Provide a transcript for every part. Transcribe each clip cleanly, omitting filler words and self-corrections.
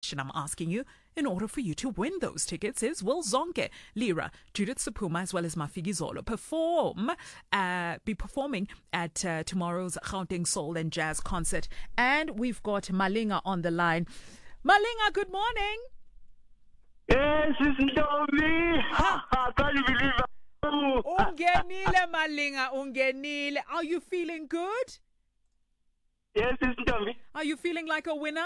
question I'm asking you in order for you to win those tickets is, will Zonke, Lira, Judith Sephuma, as well as Mafiki Zolo be performing at tomorrow's Gauteng Soul and Jazz concert? And we've got Malinga on the line. Malinga, good morning. Yes, it's Ntombi. Can't you believe it? Ungenile Malinga, ungenile. Are you feeling good? Yes, it's Ntombi. Are you feeling like a winner?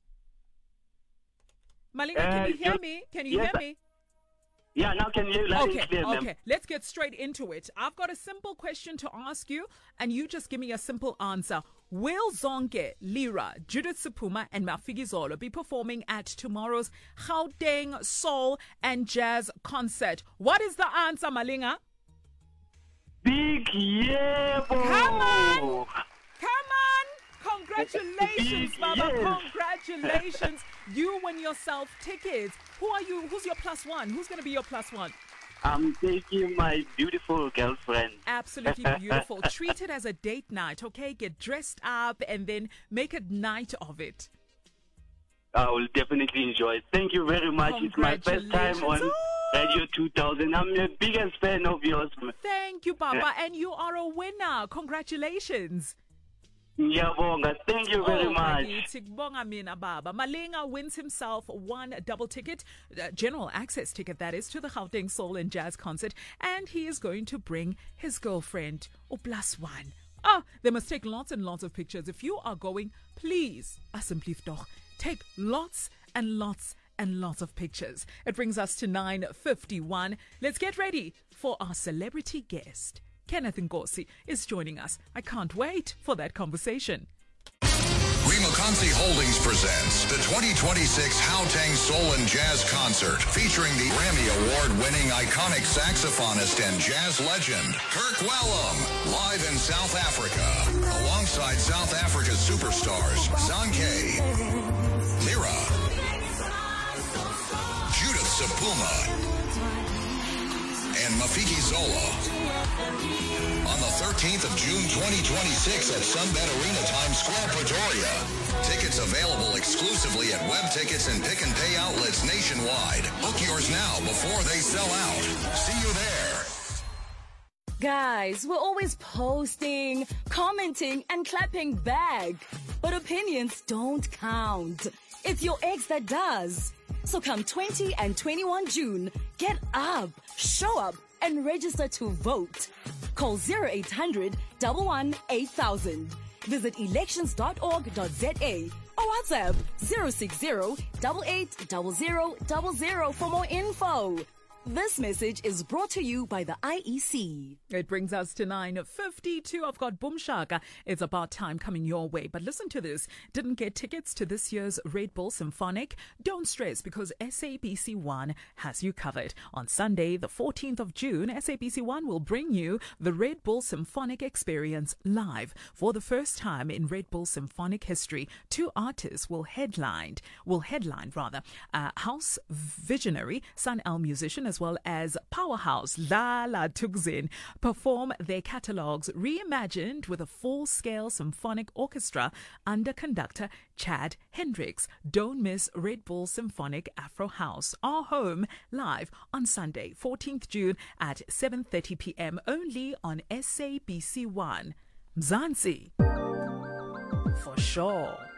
Malinga, can you hear me? Can you hear me? Yeah, now can you loud and clear, ma'am? Okay, let's get straight into it. I've got a simple question to ask you, and you just give me a simple answer. Will Zonke, Lira, Judith Sephuma, and Mafiki Zolo be performing at tomorrow's Gauteng Soul and Jazz concert? What is the answer, Malinga? Big yeah, boy. Come on! Come on! Congratulations, Baba! Yes. Congratulations! You win yourself tickets. Who are you? Who's your plus one? Who's going to be your plus one? I'm taking my beautiful girlfriend. Absolutely beautiful. Treat it as a date night, okay? Get dressed up and then make a night of it. I will definitely enjoy it. Thank you very much. It's my first time on Radio 2000. I'm the biggest fan of yours. Thank you, Baba. And you are a winner. Congratulations. Ngiyabonga. Thank you very much. Sikubonga mina baba. Malinga wins himself one double ticket, general access ticket that is, to the Gauteng Soul and Jazz concert, and he is going to bring his girlfriend, plus one. They must take lots and lots of pictures. If you are going, please, assemblief take lots and lots and lots of pictures. It brings us to 9:51. Let's get ready for our celebrity guest. Kenneth Nkosi is joining us. I can't wait for that conversation. Remakansi Holdings presents the 2026 Gauteng Soul and Jazz Concert, featuring the Grammy Award-winning iconic saxophonist and jazz legend, Kirk Whalum, live in South Africa, alongside South Africa's superstars, Zonke, Lira, Judith Sephuma, and Mafiki Zolo. On the 13th of June 2026 at Sunbet Arena, Times Square, Pretoria. Tickets available exclusively at web tickets and pick and pay outlets nationwide. Book yours now before they sell out. See you there. Guys, we're always posting, commenting, and clapping back. But opinions don't count. It's your ex that does. So come 20 and 21 June, get up, show up, and register to vote. Call 0800 11 8000. Visit elections.org.za or WhatsApp 060 880000 for more info. This message is brought to you by the IEC. It brings us to 9:52. I've got Boom Shaka. It's about time coming your way. But listen to this. Didn't get tickets to this year's Red Bull Symphonic? Don't stress, because SABC One has you covered. On Sunday, the 14th of June, SABC One will bring you the Red Bull Symphonic Experience live. For the first time in Red Bull Symphonic history, two artists will headline house visionary, Sun El musician, as well as powerhouse Lala Thukzin, perform their catalogues reimagined with a full-scale symphonic orchestra under conductor Chad Hendricks. Don't miss Red Bull Symphonic Afro House, our home, live on Sunday, 14th June at 7:30 p.m. only on SABC One. Mzansi, for sure.